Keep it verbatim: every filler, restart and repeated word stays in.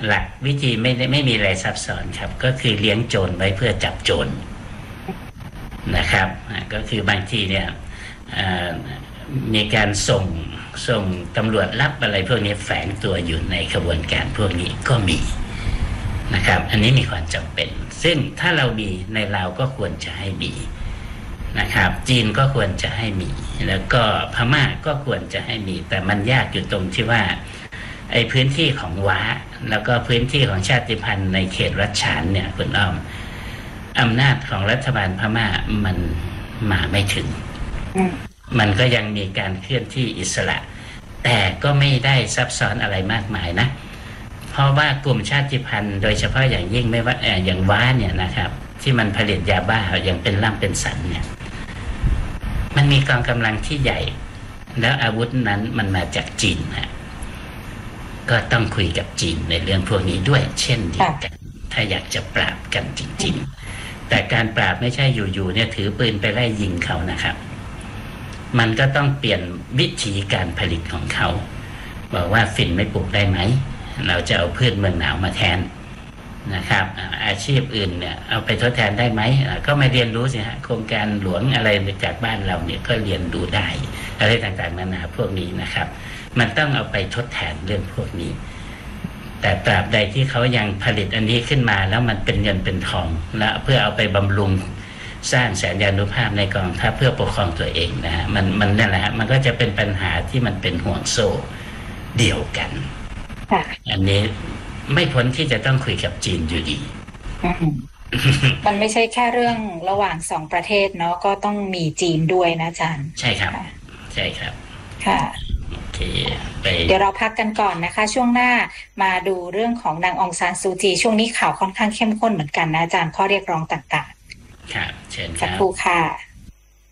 หลักวิธีไม่ไม่มีอะไรซับซ้อนครับก็คือเลี้ยงโจรไว้เพื่อจับโจรนะครับก็คือบางทีเนี่ยมีการส่งส่งตำรวจลับอะไรพวกนี้แฝงตัวอยู่ในขบวนการพวกนี้ก็มีนะครับอันนี้มีความจำเป็นซึ่งถ้าเรามีในเราก็ควรจะให้มีนะครับจีนก็ควรจะให้มีแล้วก็พม่าก็ควรจะให้มีแต่มันยากอยู่ตรงที่ว่าไอ้พื้นที่ของว้าแล้วก็พื้นที่ของชาติพันธุ์ในเขตรัชฉานเนี่ยคุณอ้อมอำนาจของรัฐบาลพม่ามันมาไม่ถึงมันก็ยังมีการเคลื่อนที่อิสระแต่ก็ไม่ได้ซับซ้อนอะไรมากมายนะเพราะว่ากลุ่มชาติพันธุ์โดยเฉพาะอย่างยิ่งไม่ว่าอย่างว้าเนี่ยนะครับที่มันผลิตยาบ้าอย่างเป็นล่ำเป็นสันเนี่ยมันมีกองกำลังที่ใหญ่แล้วอาวุธนั้นมันมาจากจีนนะก็ต้องคุยกับจีนในเรื่องพวกนี้ด้วยเช่นเดียวกันถ้าอยากจะปราบกันจริงๆแต่การปราบไม่ใช่อยู่ๆเนี่ยถือปืนไปไล่ยิงเขานะครับมันก็ต้องเปลี่ยนวิธีการผลิตของเขาบอกว่าฝิ่นไม่ปลูกได้ไหมเราจะเอาพืชเมืองหนาวมาแทนนะครับอาชีพอื่นเนี่ยเอาไปทดแทนได้ไหมก็มาเรียนรู้สิฮะโครงการหลวงอะไรจากบ้านเราเนี่ยก็เรียนรู้ได้อะไรต่างๆนานาพวกนี้นะครับมันต้องเอาไปทดแทนเรื่องพวกนี้แต่ตราบใดที่เขายังผลิตอันนี้ขึ้นมาแล้วมันเป็นเงินเป็นทองและเพื่อเอาไปบำรุงสร้างแสนยานุภาพในกองทัพเพื่อปกครองตัวเองนะฮะมันมันนั่นแหละฮะมันก็จะเป็นปัญหาที่มันเป็นห่วงโซ่เดียวกันอันนี้ไม่พ้นที่จะต้องคุยกับจีนอยู่ดีมันไม่ใช่แค่เรื่องระหว่างสองประเทศเนาะก็ต้องมีจีนด้วยนะอาจารย์ใช่ครับใช่ครับค่ะโอเคไปเดี๋ยวเราพักกันก่อนนะคะช่วงหน้ามาดูเรื่องของนางองซานซูจีช่วงนี้ข่าวค่อนข้างเข้มข้นเหมือนกันนะอาจารย์ข้อเรียกร้องต่างๆครับเชิญครับสักครู่ค่ะ